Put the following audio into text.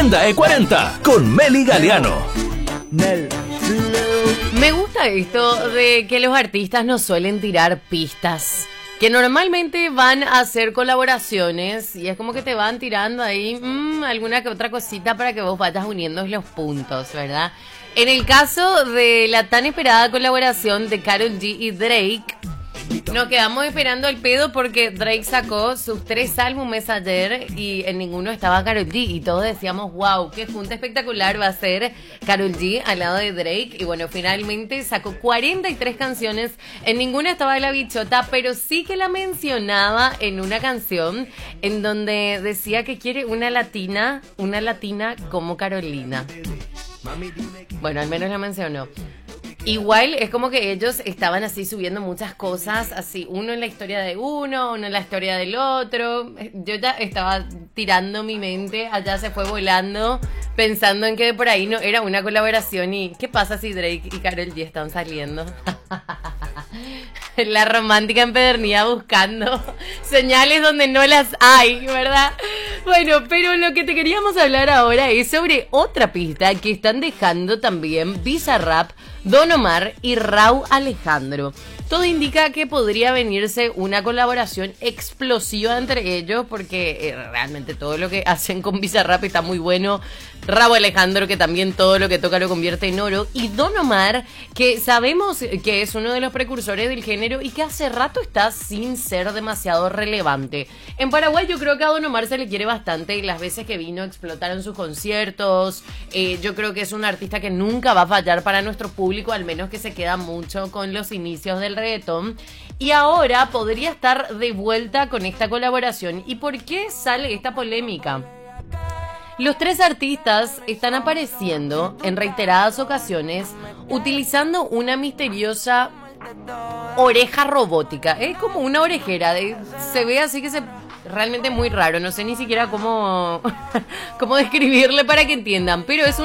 Agenda E40 con Meli Galeano. Me gusta esto de que los artistas nos suelen tirar pistas, que normalmente van a hacer colaboraciones y es como que te van tirando ahí alguna que otra cosita para que vos vayas uniendo los puntos, ¿verdad? En el caso de la tan esperada colaboración de Karol G y Drake, nos quedamos esperando el pedo porque Drake sacó sus 3 álbumes ayer y en ninguno estaba Karol G y todos decíamos, wow, qué junta espectacular va a ser Karol G al lado de Drake. Y bueno, finalmente sacó 43 canciones, en ninguna estaba la bichota, pero sí que la mencionaba en una canción en donde decía que quiere una latina como Carolina. Bueno, al menos la mencionó. Igual es como que ellos estaban así subiendo muchas cosas, así uno en la historia de uno en la historia del otro. Yo ya estaba tirando mi mente, allá se fue volando, pensando en que por ahí no era una colaboración. ¿Y qué pasa si Drake y Karol G están saliendo? La romántica empedernida buscando señales donde no las hay, ¿verdad? Bueno, pero lo que te queríamos hablar ahora es sobre otra pista que están dejando también Bizarrap, Don Omar y Rauw Alejandro. Todo indica que podría venirse una colaboración explosiva entre ellos porque realmente todo lo que hacen con Bizarrap está muy bueno. Rauw Alejandro, que también todo lo que toca lo convierte en oro. Y Don Omar, que sabemos que es uno de los precursores del género y que hace rato está sin ser demasiado relevante. En Paraguay yo creo que a Don Omar se le quiere bastante y las veces que vino explotaron sus conciertos. Yo creo que es un artista que nunca va a fallar para nuestro público, al menos que se queda mucho con los inicios del reggaetón. Y ahora podría estar de vuelta con esta colaboración. ¿Y por qué sale esta polémica? Los 3 artistas están apareciendo en reiteradas ocasiones utilizando una misteriosa oreja robótica. Es como una orejera, se ve así que realmente muy raro. No sé ni siquiera cómo describirle para que entiendan, pero es